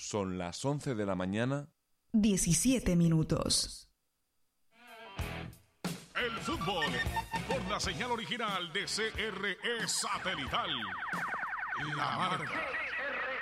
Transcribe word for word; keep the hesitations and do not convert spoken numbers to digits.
Son las once de la mañana. diecisiete minutos. El fútbol por la señal original de C R E Satelital. La Marca.